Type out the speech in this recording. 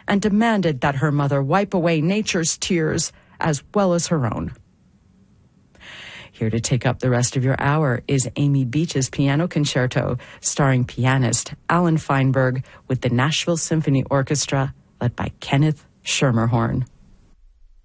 and demanded that her mother wipe away nature's tears as well as her own. Here to take up the rest of your hour is Amy Beach's Piano Concerto, starring pianist Alan Feinberg with the Nashville Symphony Orchestra, led by Kenneth Schermerhorn.